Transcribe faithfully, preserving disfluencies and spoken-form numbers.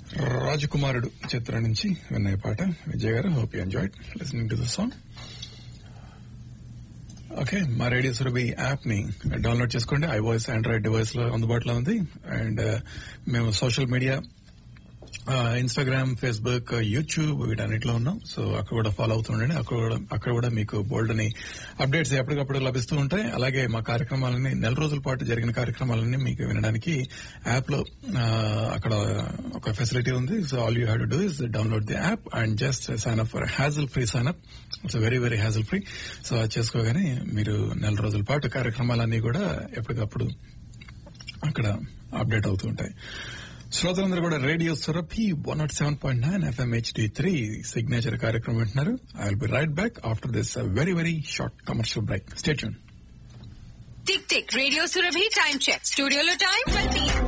రాజకుమారుడు చిత్రం నుంచి విన్న పాట. విజయ్ గారు, hope you enjoyed listening to the song. Okay, మా రేడియో సురభి యాప్ ని డౌన్లోడ్ చేసుకోండి. ఐవాయిస్ ఆండ్రాయిడ్ డివైస్ లో అందుబాటులో ఉంది. అండ్ మేము social media Instagram, Facebook, YouTube వీటన్నిటిలో ఉన్నాం. సో అక్కడ కూడా ఫాలో అవుతుండండి. అక్కడ కూడా అక్కడ కూడా మీకు బోల్డ్ అని అప్డేట్స్ ఎప్పటికప్పుడు లభిస్తూ ఉంటాయి. అలాగే మా కార్యక్రమాలన్నీ, నెల రోజుల పాటు జరిగిన కార్యక్రమాలన్నీ మీకు వినడానికి యాప్ లో అక్కడ ఒక ఫెసిలిటీ ఉంది. So all you have to do is download the app and just sign up for hassle free sign up. It's very very hassle free. So అది చేసుకోగానే మీరు నెల రోజుల పాటు కార్యక్రమాలన్నీ కూడా ఎప్పటికప్పుడు అక్కడ అప్డేట్ అవుతూ ఉంటాయి. శ్రోతలందరూ కూడా radio Surabhi one not seven point nine FM HD three signature కార్యక్రమం వింటున్నారు. I will be right back after this very very short commercial break. Stay tune. Tick tick radio Surabhi time check. స్టూడియోలో టైం ట్వంటీ